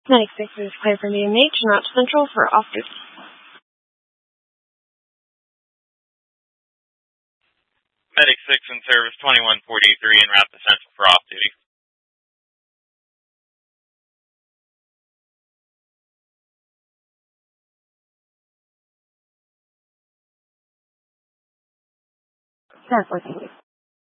Medic 6 is clear for BMH and route to Central for off-duty. Medic 6 in service 2143 en route to Central for off-duty. Sir, 14.